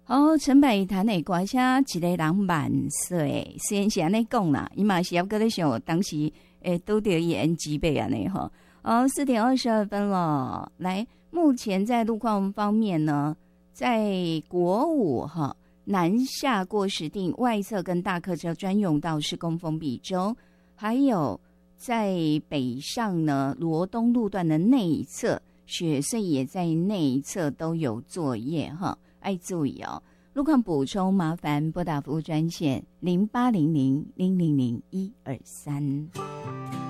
哦，陈百潭的歌声一个人万岁，虽然是安尼讲啦，伊嘛是要搁咧想当时拄着伊 NG 背安尼吼。4:22了，来，目前在路况方面呢，在国五哈南下过石碇外侧跟大客车专用道施工封闭中，还有在北上呢罗东路段的内侧雪隧也在内侧都有作业哈。爱注意哦，路况补充麻烦拨打服务专线0800000123。